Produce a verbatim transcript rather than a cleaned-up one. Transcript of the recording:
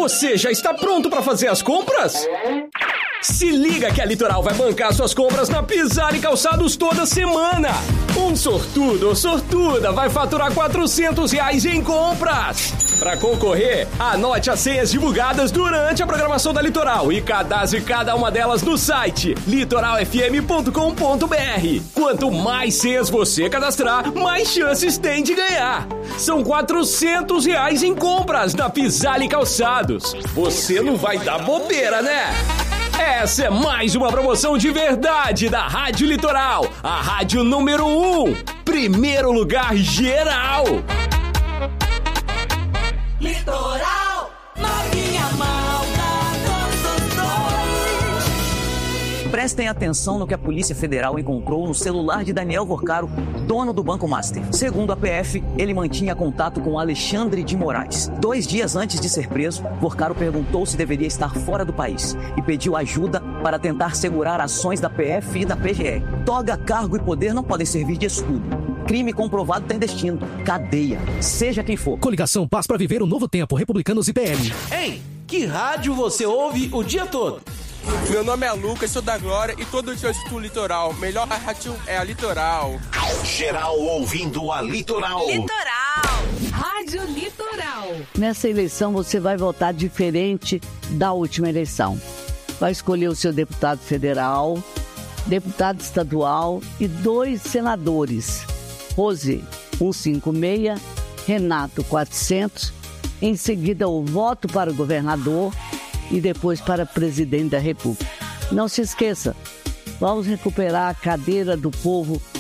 Você já está pronto para fazer as compras? Se liga que a Litoral vai bancar suas compras na Pisar e Calçados toda semana. Um sortudo ou sortuda vai faturar quatrocentos reais em compras. Para concorrer, anote as senhas divulgadas durante a programação da Litoral e cadastre cada uma delas no site litoral f m ponto com ponto b r. Quanto mais senhas você cadastrar, mais chances tem de ganhar. São quatrocentos reais em compras na Pisar e Calçados. Você não vai dar bobeira, né? Essa é mais uma promoção de verdade da Rádio Litoral, a rádio número um, primeiro lugar geral. Litoral, Maria Malta, todos os dois. Prestem atenção no que a Polícia Federal encontrou no celular de Daniel Vorcaro, dono do Banco Master. Segundo a P F, ele mantinha contato com Alexandre de Moraes. Dois dias antes de ser preso, Vorcaro perguntou se deveria estar fora do país e pediu ajuda para tentar segurar ações da P F e da P G R. Toga, cargo e poder não podem servir de escudo. Crime comprovado tem destino. Cadeia. Seja quem for. Coligação Paz para viver o novo tempo. Republicanos e P L. Ei, que rádio você ouve o dia todo? Meu nome é Lucas, sou da Glória e todo dia eu escuto o Litoral. Melhor rádio é a Litoral. Geral ouvindo a Litoral. Litoral. Rádio Litoral. Nessa eleição você vai votar diferente da última eleição. Vai escolher o seu deputado federal, deputado estadual e dois senadores. Rose, cento e cinquenta e seis, Renato, quatrocentos. Em seguida, o voto para o governador e depois para presidente da República. Não se esqueça, vamos recuperar a cadeira do povo